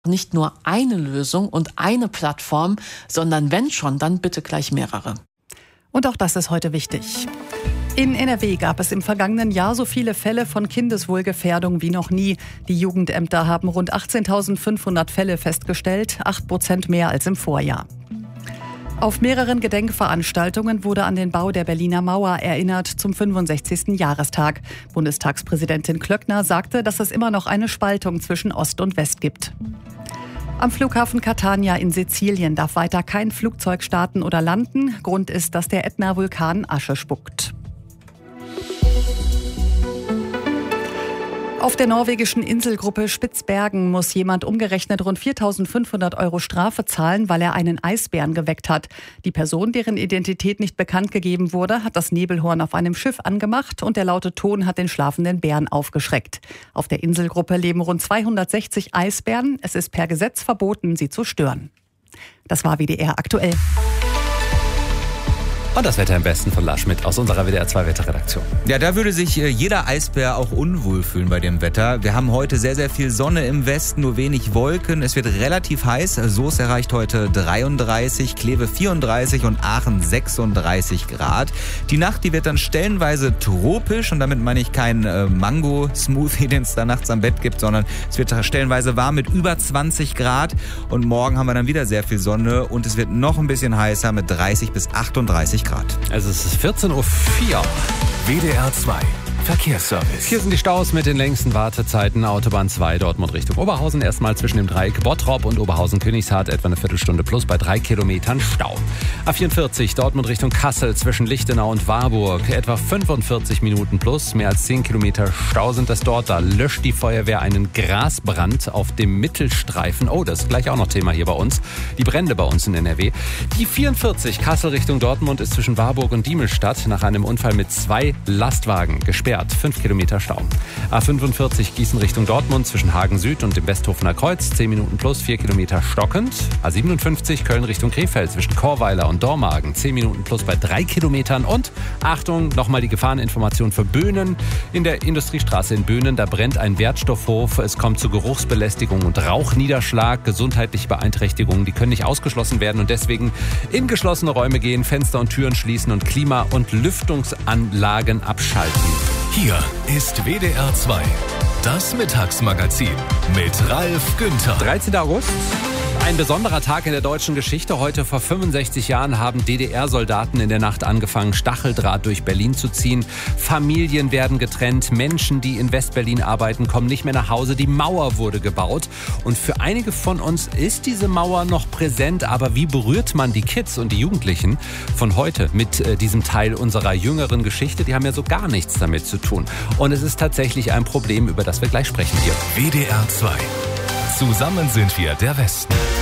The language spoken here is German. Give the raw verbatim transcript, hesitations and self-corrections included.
Nicht nur eine Lösung und eine Plattform, sondern wenn schon, dann bitte gleich mehrere. Und auch das ist heute wichtig. In N R W gab es im vergangenen Jahr so viele Fälle von Kindeswohlgefährdung wie noch nie. Die Jugendämter haben rund achtzehntausendfünfhundert Fälle festgestellt, acht Prozent mehr als im Vorjahr. Auf mehreren Gedenkveranstaltungen wurde an den Bau der Berliner Mauer erinnert zum fünfundsechzigsten Jahrestag. Bundestagspräsidentin Klöckner sagte, dass es immer noch eine Spaltung zwischen Ost und West gibt. Am Flughafen Catania in Sizilien darf weiter kein Flugzeug starten oder landen. Grund ist, dass der Ätna-Vulkan Asche spuckt. Auf der norwegischen Inselgruppe Spitzbergen muss jemand umgerechnet rund viertausendfünfhundert Euro Strafe zahlen, weil er einen Eisbären geweckt hat. Die Person, deren Identität nicht bekannt gegeben wurde, hat das Nebelhorn auf einem Schiff angemacht und der laute Ton hat den schlafenden Bären aufgeschreckt. Auf der Inselgruppe leben rund zweihundertsechzig Eisbären. Es ist per Gesetz verboten, sie zu stören. Das war W D R aktuell. Und das Wetter im Westen von Lars Schmidt aus unserer W D R zwei Wetterredaktion. Ja, da würde sich jeder Eisbär auch unwohl fühlen bei dem Wetter. Wir haben heute sehr, sehr viel Sonne im Westen, nur wenig Wolken. Es wird relativ heiß. Soest erreicht heute dreiunddreißig, Kleve vierunddreißig und Aachen sechsunddreißig Grad. Die Nacht, die wird dann stellenweise tropisch und damit meine ich kein äh, Mango-Smoothie, den es da nachts am Bett gibt, sondern es wird stellenweise warm mit über zwanzig Grad. Und morgen haben wir dann wieder sehr viel Sonne und es wird noch ein bisschen heißer mit dreißig bis achtunddreißig Grad. Also es ist vierzehn Uhr vier. W D R zwei Verkehrsservice. Hier sind die Staus mit den längsten Wartezeiten. Autobahn zwei, Dortmund Richtung Oberhausen. Erstmal zwischen dem Dreieck Bottrop und Oberhausen-Königshardt etwa eine Viertelstunde plus bei drei Kilometern Stau. A vierundvierzig, Dortmund Richtung Kassel zwischen Lichtenau und Warburg. Etwa fünfundvierzig Minuten plus. Mehr als zehn Kilometer Stau sind es dort. Da löscht die Feuerwehr einen Grasbrand auf dem Mittelstreifen. Oh, das ist gleich auch noch Thema hier bei uns. Die Brände bei uns in N R W. Die vierundvierzig, Kassel Richtung Dortmund ist zwischen Warburg und Diemelstadt nach einem Unfall mit zwei Lastwagen gesperrt. fünf Kilometer Stau. A fünfundvierzig Gießen Richtung Dortmund zwischen Hagen Süd und dem Westhofener Kreuz. zehn Minuten plus, vier Kilometer stockend. A siebenundfünfzig Köln Richtung Krefeld zwischen Chorweiler und Dormagen. zehn Minuten plus bei drei Kilometern. Und Achtung, nochmal die Gefahreninformation für Böhnen. In der Industriestraße in Böhnen, da brennt ein Wertstoffhof. Es kommt zu Geruchsbelästigung und Rauchniederschlag. Gesundheitliche Beeinträchtigungen, die können nicht ausgeschlossen werden und deswegen in geschlossene Räume gehen, Fenster und Türen schließen und Klima- und Lüftungsanlagen abschalten. Hier ist W D R zwei, das Mittagsmagazin mit Ralf Günther. dreizehnter August. Ein besonderer Tag in der deutschen Geschichte. Heute vor fünfundsechzig Jahren haben D D R-Soldaten in der Nacht angefangen, Stacheldraht durch Berlin zu ziehen. Familien werden getrennt. Menschen, die in Westberlin arbeiten, kommen nicht mehr nach Hause. Die Mauer wurde gebaut. Und für einige von uns ist diese Mauer noch präsent. Aber wie berührt man die Kids und die Jugendlichen von heute mit äh, diesem Teil unserer jüngeren Geschichte? Die haben ja so gar nichts damit zu tun. Und es ist tatsächlich ein Problem, über das wir gleich sprechen hier. W D R zwei. Zusammen sind wir der Westen.